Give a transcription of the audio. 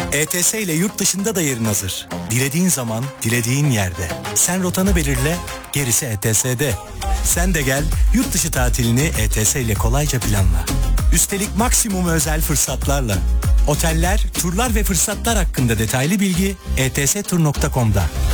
ETS ile yurt dışında da yerin hazır. Dilediğin zaman, dilediğin yerde. Sen rotanı belirle, gerisi ETS'de. Sen de gel, yurt dışı tatilini ETS ile kolayca planla. Üstelik maksimum özel fırsatlarla. Oteller, turlar ve fırsatlar hakkında detaylı bilgi etstur.com'da.